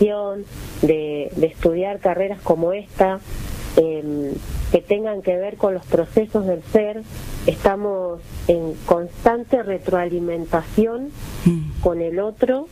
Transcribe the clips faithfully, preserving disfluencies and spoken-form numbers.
formación, de, de estudiar carreras como esta, eh, que tengan que ver con los procesos del ser. Estamos en constante retroalimentación mm. con el otro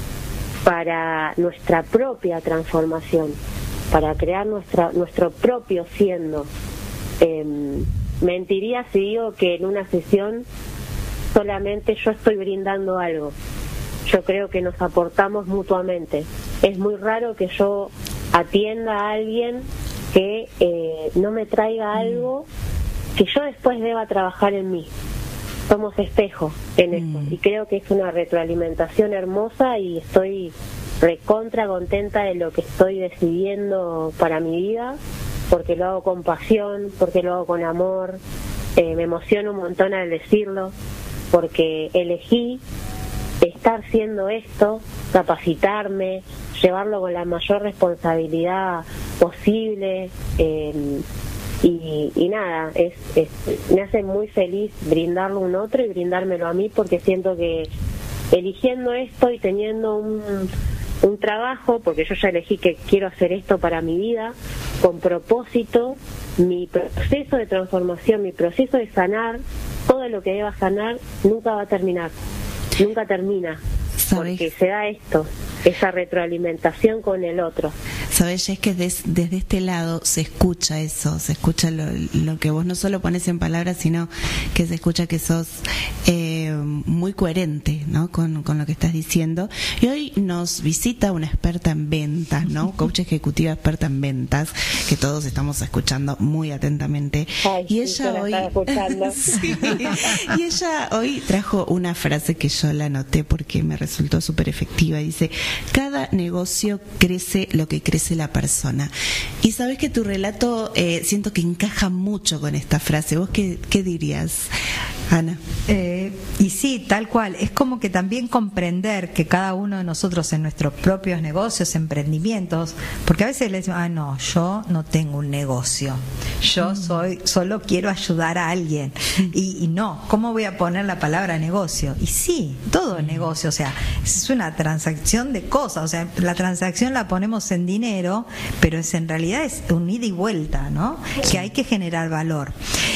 para nuestra propia transformación, para crear nuestra nuestro propio siendo. Eh, mentiría si digo que en una sesión solamente yo estoy brindando algo. Yo creo que nos aportamos mutuamente. Es muy raro que yo atienda a alguien que eh, no me traiga algo que yo después deba trabajar en mí. Somos espejo en eso, y creo que es una retroalimentación hermosa, y estoy recontra contenta de lo que estoy decidiendo para mi vida, porque lo hago con pasión, porque lo hago con amor. Eh, me emociono un montón al decirlo, porque elegí estar haciendo esto, capacitarme, llevarlo con la mayor responsabilidad posible, eh, y, y nada, es, es, me hace muy feliz brindarlo a un otro y brindármelo a mí, porque siento que eligiendo esto y teniendo un, un trabajo, porque yo ya elegí que quiero hacer esto para mi vida, con propósito, mi proceso de transformación, mi proceso de sanar, todo lo que deba sanar nunca va a terminar, nunca termina, porque se da esto, esa retroalimentación con el otro. Sabes, es que des, desde este lado se escucha eso, se escucha lo, lo que vos no solo pones en palabras, sino que se escucha que sos eh, muy coherente, ¿no?, con, con lo que estás diciendo. Y hoy nos visita una experta en ventas, ¿no?, coach ejecutiva experta en ventas, que todos estamos escuchando muy atentamente. Ay, y sí, ella hoy sí, y ella hoy trajo una frase que yo la anoté porque me resultó súper efectiva. Dice: cada negocio crece lo que crece la persona. Y sabes que tu relato eh, siento que encaja mucho con esta frase. ¿Vos qué, qué dirías, Ana? Eh, y sí, tal cual. Es como que también comprender que cada uno de nosotros en nuestros propios negocios, emprendimientos, porque a veces le decimos, ah, no, yo no tengo un negocio, yo soy, solo quiero ayudar a alguien. Y, y no, ¿cómo voy a poner la palabra negocio? Y sí, todo es negocio, o sea, es una transacción de cosas, o sea, la transacción la ponemos en dinero, pero es en realidad es un ida y vuelta, ¿no? Que hay que generar valor.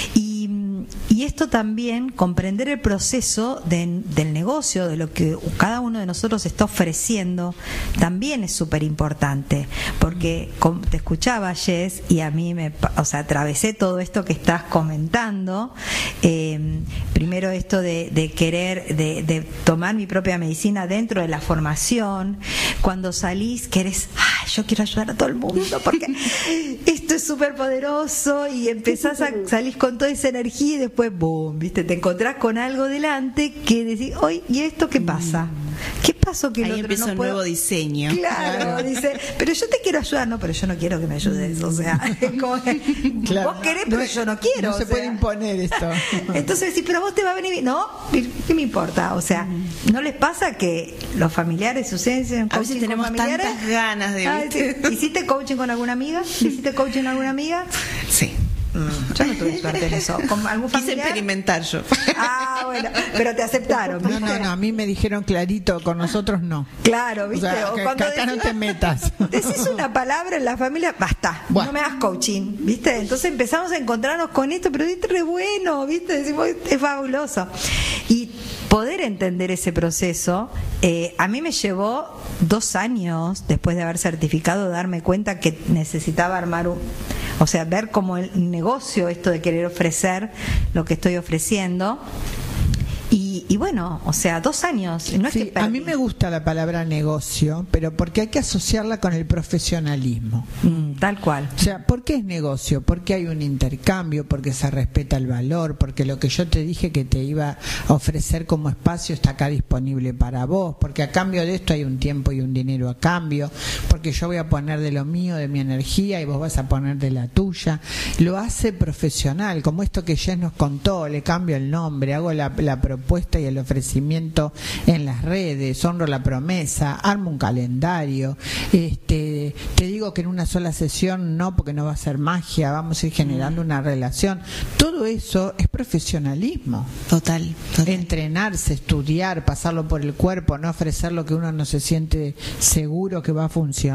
Y Y esto también, comprender el proceso de, del negocio, de lo que cada uno de nosotros está ofreciendo, también es súper importante, porque como te escuchaba, Jess, y a mí me, o sea, atravesé todo esto que estás comentando. Eh, primero esto de, de querer, de, de tomar mi propia medicina dentro de la formación. Cuando salís, querés, ay, yo quiero ayudar a todo el mundo, porque esto es súper poderoso, y empezás a salir con toda esa energía, y después boom, viste, te encontrás con algo delante que decís, oye, ¿y esto qué pasa? ¿Qué pasó que el Ahí otro empieza no un puedo? nuevo diseño. Claro, Claro. dice, pero yo te quiero ayudar, no, pero yo no quiero que me ayudes, o sea, es como que, Claro, vos querés, no, pero yo no quiero. No se o sea. puede imponer esto. Entonces decís, pero vos te va a venir bien. No, ¿qué me importa? O sea, ¿no les pasa que los familiares suceden A veces tenemos tantas ganas de... Ah, sí. ¿Hiciste coaching con alguna amiga? ¿Hiciste coaching con alguna amiga? Sí. Yo no tuve suerte en eso. ¿Con algún Quise familiar? experimentar yo. Ah, bueno, pero te aceptaron, ¿viste? No, no, no, a mí me dijeron clarito, con nosotros no. Claro, O ¿viste? sea, O que, cuando que acá decís, no te metas. decís una palabra en la familia, basta, Bueno. no me hagas coaching, ¿viste? Entonces empezamos a encontrarnos con esto, pero es re bueno, ¿viste? Decimos, es fabuloso. Y poder entender ese proceso, eh, a mí me llevó dos años después de haber certificado, darme cuenta que necesitaba armar un, o sea, ver como el negocio, esto de querer ofrecer lo que estoy ofreciendo. Y, y bueno, o sea, dos años. No es Sí, que a mí me gusta la palabra negocio, pero porque hay que asociarla con el profesionalismo. Mm, tal cual. O sea, ¿por qué es negocio? Porque hay un intercambio, porque se respeta el valor, porque lo que yo te dije que te iba a ofrecer como espacio está acá disponible para vos, porque a cambio de esto hay un tiempo y un dinero a cambio, porque yo voy a poner de lo mío, de mi energía, y vos vas a poner de la tuya. Lo hace profesional, como esto que Jess nos contó, le cambio el nombre, hago la, la propuesta y el ofrecimiento en las redes, honro la promesa, armo un calendario, este, te digo que en una sola sesión no, porque no va a ser magia, vamos a ir generando una relación. Todo eso es profesionalismo. Total, total. Entrenarse, estudiar, pasarlo por el cuerpo, no ofrecer lo que uno no se siente seguro que va a funcionar.